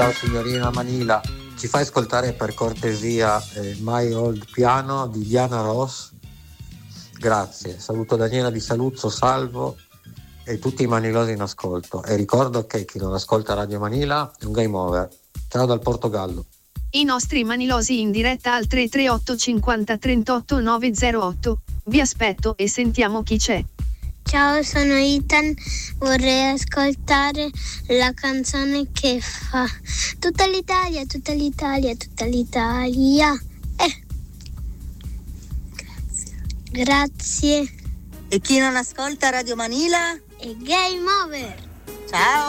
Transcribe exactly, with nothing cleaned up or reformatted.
Ciao signorina Manila, ci fai ascoltare per cortesia eh, My Old Piano di Diana Ross? Grazie, saluto Daniela di Saluzzo, Salvo e tutti i manilosi in ascolto. E ricordo che chi non ascolta Radio Manila è un game over. Ciao dal Portogallo. I nostri manilosi in diretta al tre tre otto cinquanta trentotto novecentotto. Vi aspetto e sentiamo chi c'è. Ciao, sono Ethan, vorrei ascoltare la canzone che fa tutta l'Italia, tutta l'Italia, tutta l'Italia. Eh. Grazie. Grazie. E chi non ascolta Radio Manila? E game over. Ciao.